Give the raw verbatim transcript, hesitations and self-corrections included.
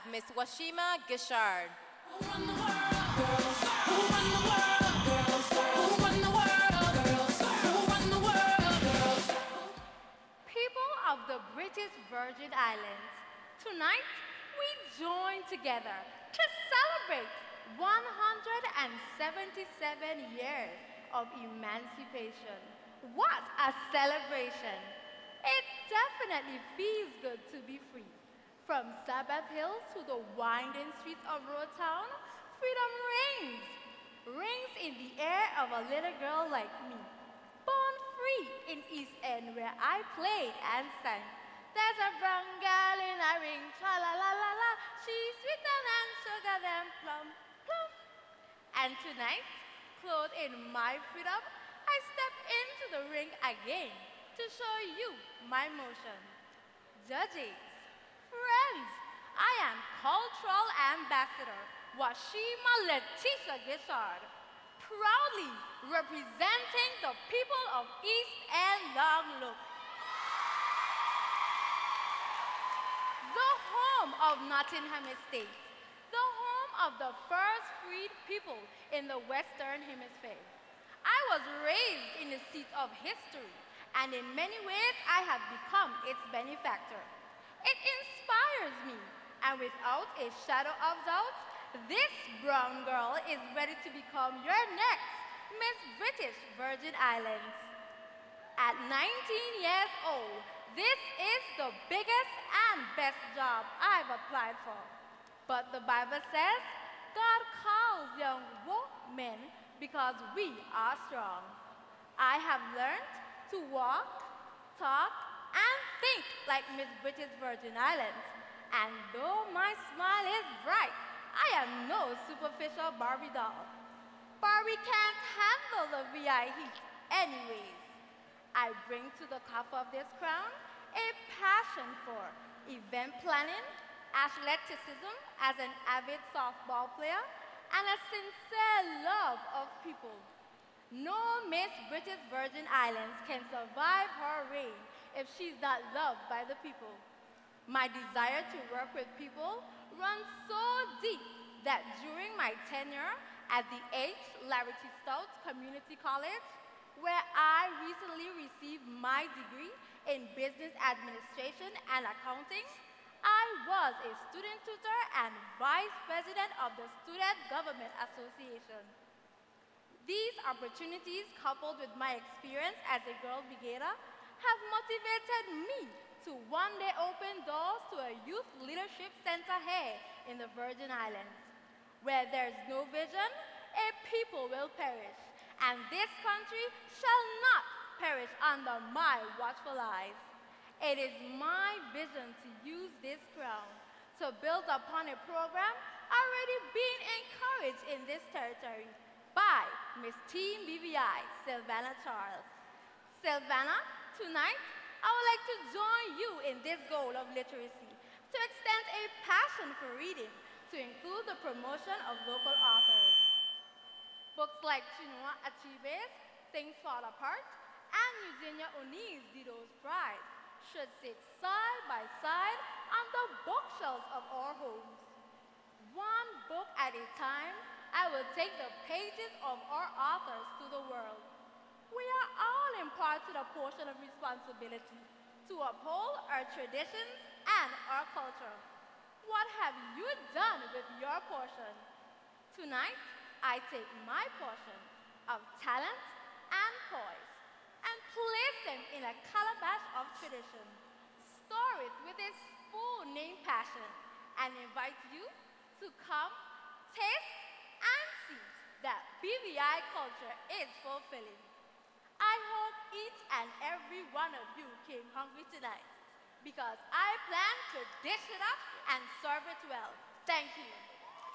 Miss Washima Gishard. Who run the world? Girls. Who run the world? Girls. Who run the world? Girls. Who run the world? Girls. People of the British Virgin Islands, tonight we join together to celebrate one hundred seventy-seven years of emancipation. What a celebration! It definitely feels good to be free. From Sabbath Hill to the winding streets of Road Town, freedom rings. Rings in the air of a little girl like me. Born free in East End where I played and sang. There's a brown girl in a ring, tra-la-la-la-la. She's sweeter than sugar than plum, plum. And tonight, clothed in my freedom, I step into the ring again to show you my motion. Judges, friends, I am Cultural Ambassador Washima Letitia Gishard, proudly representing the people of East End Long Look. The home of Nottingham Estate, the home of the first freed people in the Western Hemisphere. I was raised in the seat of history, and in many ways I have become its benefactor. It inspires me, and without a shadow of doubt, this brown girl is ready to become your next Miss British Virgin Islands. At nineteen years old, this is the biggest and best job I've applied for. But the Bible says, God calls young women because we are strong. I have learned to walk, talk, and think like Miss British Virgin Islands. And though my smile is bright, I am no superficial Barbie doll. Barbie can't handle the V I heat anyways. I bring to the top of this crown a passion for event planning, athleticism as an avid softball player, and a sincere love of people. No Miss British Virgin Islands can survive her reign if she's not loved by the people. My desire to work with people runs so deep that during my tenure at the H. Larry T. Stouts Community College, where I recently received my degree in business administration and accounting, I was a student tutor and vice president of the Student Government Association. These opportunities, coupled with my experience as a Girl Brigader, have motivated me to one day open doors to a youth leadership center here in the Virgin Islands. Where there's no vision, a people will perish, and this country shall not perish under my watchful eyes. It is my vision to use this crown to build upon a program already being encouraged in this territory by Miss Team B V I, Sylvana Charles. Sylvana, tonight, I would like to join you in this goal of literacy, to extend a passion for reading, to include the promotion of local authors. Books like Chinua Achebe's Things Fall Apart and Eugenia O'Neill's Dido's Prize should sit side by side on the bookshelves of our homes. One book at a time, I will take the pages of our authors to the world. We are all imparted a portion of responsibility to uphold our traditions and our culture. What have you done with your portion? Tonight, I take my portion of talent and poise and place them in a calabash of tradition, store it with its full name passion, and invite you to come, taste, and see that B V I culture is fulfilling. I hope each and every one of you came hungry tonight, because I plan to dish it up and serve it well. Thank you.